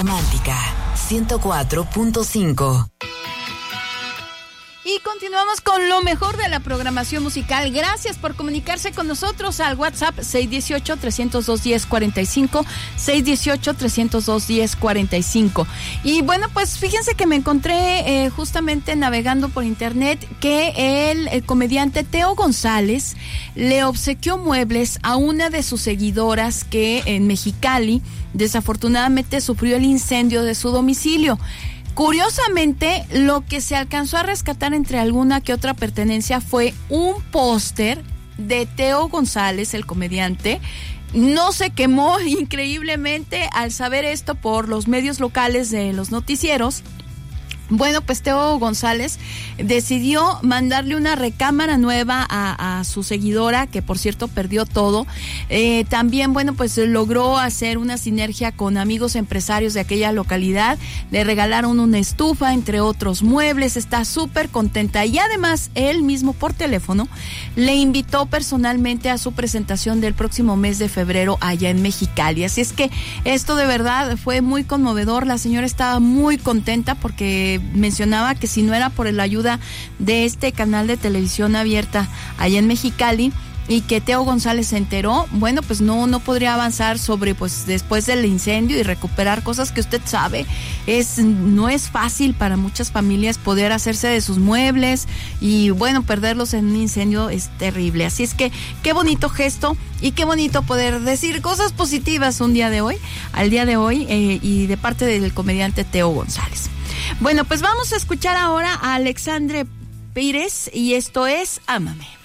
Romántica 104.5. Y continuamos con lo mejor de la programación musical. Gracias por comunicarse con nosotros al WhatsApp 618-302-1045, 618-302-1045. Y bueno, pues fíjense que me encontré justamente navegando por internet que el comediante Teo González le obsequió muebles a una de sus seguidoras que en Mexicali desafortunadamente sufrió el incendio de su domicilio. Curiosamente, lo que se alcanzó a rescatar entre alguna que otra pertenencia fue un póster de Teo González, el comediante. No se quemó increíblemente al saber esto por los medios locales de los noticieros. Bueno, pues Teo González decidió mandarle una recámara nueva a su seguidora, que por cierto perdió todo. También, bueno, pues logró hacer una sinergia con amigos empresarios de aquella localidad. Le regalaron una estufa, entre otros muebles. Está súper contenta. Y además, él mismo por teléfono le invitó personalmente a su presentación del próximo mes de febrero allá en Mexicali. Así es que esto de verdad fue muy conmovedor. La señora estaba muy contenta porque mencionaba que si no era por la ayuda de este canal de televisión abierta allá en Mexicali y que Teo González se enteró, bueno, pues no podría avanzar sobre, pues después del incendio y recuperar cosas que usted sabe, no es fácil para muchas familias poder hacerse de sus muebles y bueno, perderlos en un incendio es terrible. Así es que qué bonito gesto y qué bonito poder decir cosas positivas al día de hoy y de parte del comediante Teo González. Bueno, pues vamos a escuchar ahora a Alexandre Pires y esto es Ámame.